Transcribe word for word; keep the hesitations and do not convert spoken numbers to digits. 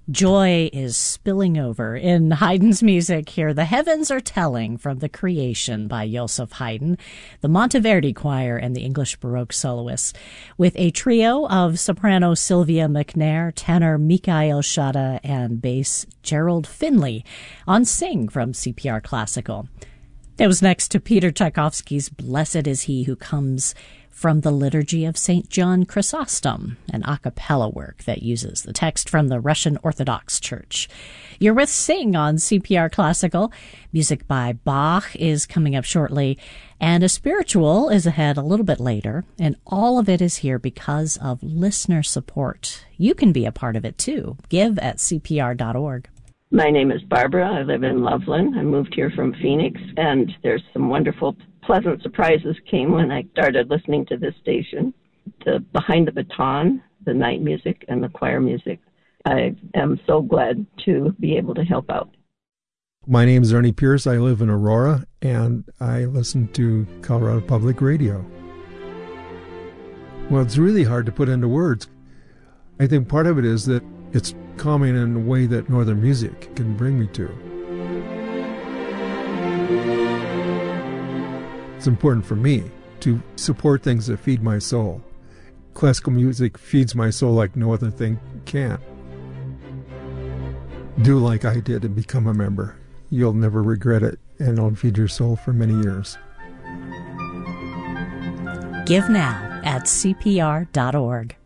Joy is spilling over in Haydn's music here. The Heavens Are Telling from the Creation by Joseph Haydn, the Monteverdi Choir, and the English Baroque soloists, with a trio of soprano Sylvia McNair, tenor Mikhail Shada, and bass Gerald Finley on Sing from C P R Classical. It was next to Peter Tchaikovsky's Blessed is He Who Comes from the Liturgy of Saint John Chrysostom, an a cappella work that uses the text from the Russian Orthodox Church. You're with Sing on C P R Classical. Music by Bach is coming up shortly, and a spiritual is ahead a little bit later, and all of it is here because of listener support. You can be a part of it too. Give at C P R dot org. My name is Barbara. I live in Loveland. I moved here from Phoenix, and there's some wonderful, pleasant surprises came when I started listening to this station. The Behind the Baton, the night music, and the choir music. I am so glad to be able to help out. My name is Ernie Pierce. I live in Aurora, and I listen to Colorado Public Radio. Well, it's really hard to put into words. I think part of it is that it's calming in a way that Northern music can bring me to. It's important for me to support things that feed my soul. Classical music feeds my soul like no other thing can. Do like I did and become a member. You'll never regret it, and it'll feed your soul for many years. Give now at C P R dot org.